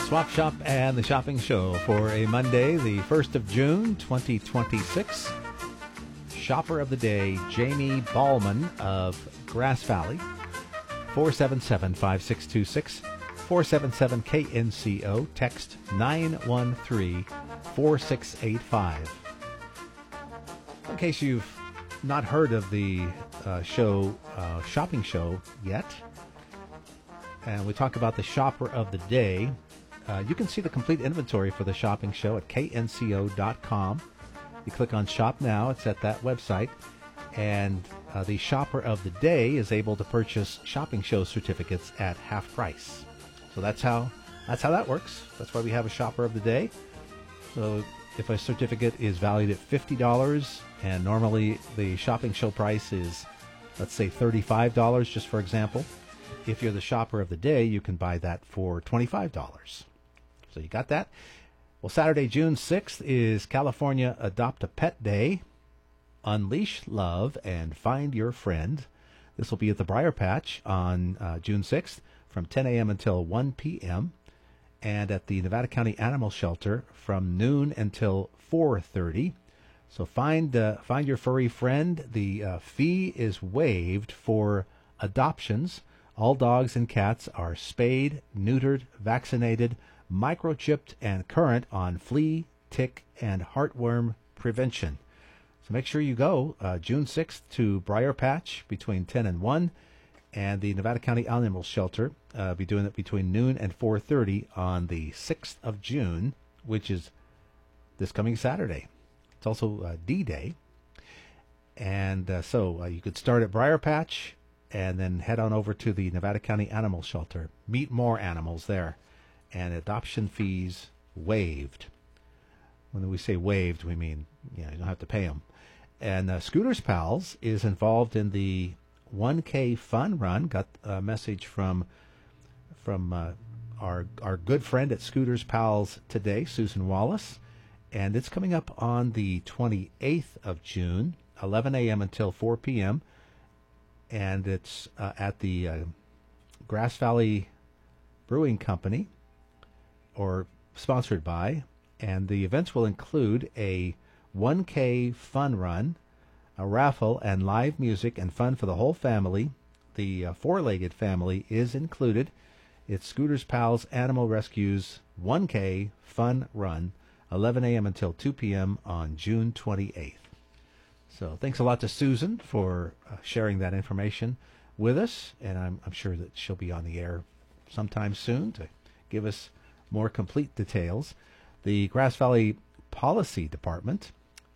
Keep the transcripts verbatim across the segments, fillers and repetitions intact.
Swap Shop and the Shopping Show for a Monday, the first of June, twenty twenty-six. Shopper of the Day, Jamie Ballman of Grass Valley, four seven seven, five six two six, four seven seven K N C O, text nine one three, four six eight five. In case you've not heard of the uh, show, uh, shopping show yet, and we talk about the Shopper of the Day, uh, you can see the complete inventory for the shopping show at K N C O dot com. You click on Shop Now, it's at that website, and uh, the Shopper of the Day is able to purchase shopping show certificates at half price. So that's how that's how that works. That's why we have a Shopper of the Day. So if a certificate is valued at fifty dollars, and normally the shopping show price is, let's say, thirty-five dollars, just for example, if you're the Shopper of the Day, you can buy that for twenty-five dollars. So you got that? Well, Saturday, June sixth is California Adopt a Pet Day. Unleash love and find your friend. This will be at the Briar Patch on uh, June sixth from ten a.m. until one p.m. and at the Nevada County Animal Shelter from noon until four thirty. So find uh, find your furry friend. The uh, fee is waived for adoptions. All dogs and cats are spayed, neutered, vaccinated, microchipped, and current on flea, tick, and heartworm prevention. So make sure you go uh, June sixth to Briar Patch between ten and one, and the Nevada County Animal Shelter uh, be doing it between noon and four thirty on the sixth of June, which is this coming Saturday. It's also uh, D-Day. And uh, so uh, you could start at Briar Patch and then head on over to the Nevada County Animal Shelter. Meet more animals there. And adoption fees waived. When we say waived, we mean, you know, you don't have to pay them. And uh, Scooters Pals is involved in the one K Fun Run. Got a message from from uh, our our good friend at Scooters Pals today, Susan Wallace. And it's coming up on the twenty-eighth of June, eleven a.m. until four p.m. And it's uh, at the uh, Grass Valley Brewing Company, or sponsored by, and the events will include a one K fun run, a raffle, and live music and fun for the whole family. The uh, four-legged family is included. It's Scooters Pals Animal Rescue's one K fun run, eleven a.m. until two p.m. on June twenty-eighth. So thanks a lot to Susan for uh, sharing that information with us, and I'm, I'm sure that she'll be on the air sometime soon to give us more complete details. The Grass Valley Policy Department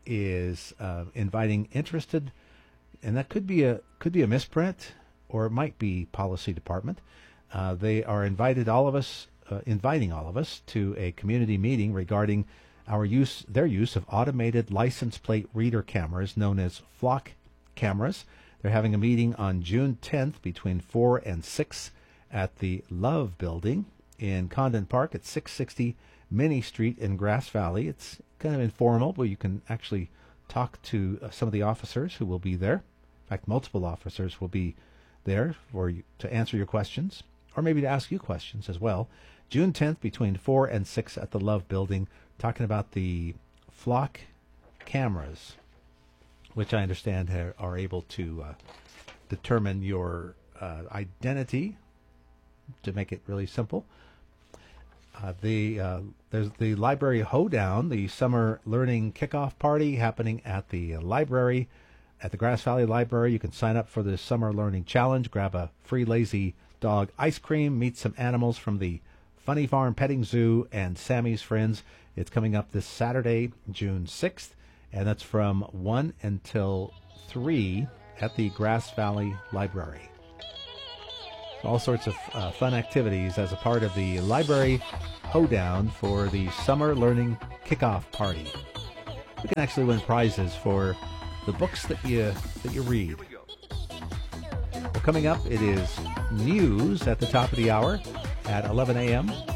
is uh, inviting interested, and that could be a could be a misprint, or it might be Policy Department. Uh, they are invited all of us, uh, inviting all of us to a community meeting regarding our use, their use of automated license plate reader cameras known as Flock cameras. They're having a meeting on June tenth between four and six at the Love Building in Condon Park at six sixty Minnie Street in Grass Valley. It's kind of informal, but you can actually talk to uh, some of the officers who will be there. In fact, multiple officers will be there for you to answer your questions, or maybe to ask you questions as well. June tenth between four and six at the Love Building, talking about the Flock cameras, which I understand are, are able to uh, determine your uh, identity, to make it really simple. Uh, the uh, there's the Library Hoedown, the summer learning kickoff party happening at the uh, library, at the Grass Valley Library. You can sign up for the summer learning challenge, grab a free lazy dog ice cream, meet some animals from the Funny Farm Petting Zoo and Sammy's Friends. It's coming up this Saturday, June sixth, and that's from one until three at the Grass Valley Library. All sorts of uh, fun activities as a part of the Library Hoedown for the Summer Learning Kickoff Party. You can actually win prizes for the books that you that you read. Well, coming up, it is news at the top of the hour at eleven a.m.